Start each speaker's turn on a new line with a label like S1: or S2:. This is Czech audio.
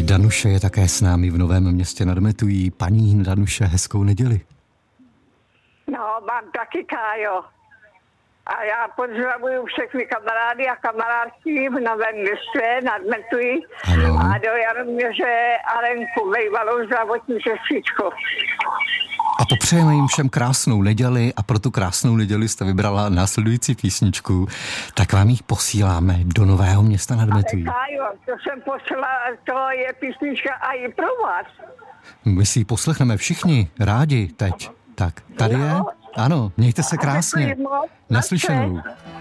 S1: Danuše je také s námi v Novém Městě nad Metují. Paní Danuše, hezkou neděli.
S2: No, mám taky, Kájo. A já pozdravuju všechny kamarády a kamarádky v Novém Městě nad Metují.
S1: Ano.
S2: A do Jaroměře Alenku, bývalou zdravotní sestřičku.
S1: A popřejeme jim všem krásnou neděli a pro tu krásnou neděli jste vybrala následující písničku, tak vám ji posíláme do Nového Města nad Metují.
S2: Kájo, to jsem poslala, to je písnička a i pro vás.
S1: My si ji poslechneme všichni rádi teď. Tak, tady je. Ano, mějte se krásně. Naslyšenou.